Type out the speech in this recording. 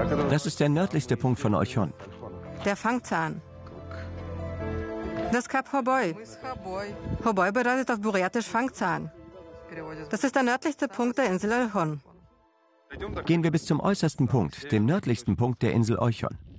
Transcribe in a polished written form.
Das ist der nördlichste Punkt von Euchon. Der Fangzahn. Das Kap Hoboi. Hoboi bedeutet auf Burjatisch Fangzahn. Das ist der nördlichste Punkt der Insel Euchon. Gehen wir bis zum äußersten Punkt, dem nördlichsten Punkt der Insel Euchon.